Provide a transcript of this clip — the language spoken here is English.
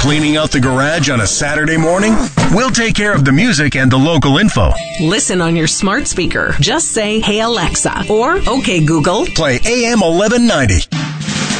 Cleaning out the garage on a Saturday morning? We'll take care of the music and the local info. Listen on your smart speaker. Just say, "Hey Alexa," or "Okay Google, Play AM 1190.